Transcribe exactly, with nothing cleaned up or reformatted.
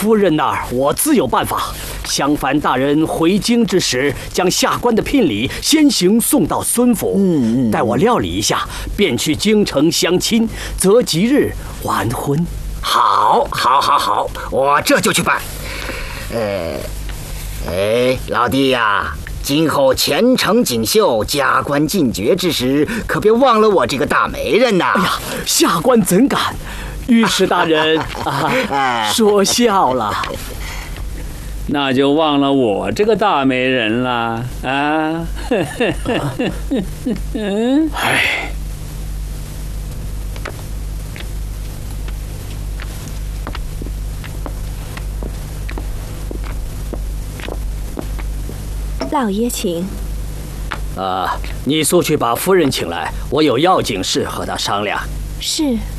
夫人那儿我自有办法。襄樊大人回京之时，将下官的聘礼先行送到孙府，嗯，待我料理一下，便去京城相亲，择吉日完婚。 好，好，好，好，我这就去办。呃，哎，老弟呀、啊，今后前程锦绣、加官进爵之时，可别忘了我这个大媒人呐！ 哎呀，下官怎敢？御史大人啊，说笑了。 那就忘了我这个大媒人了啊！ 哎， 老爷请。 啊，你速去把夫人请来，我有要紧事和她商量。 是。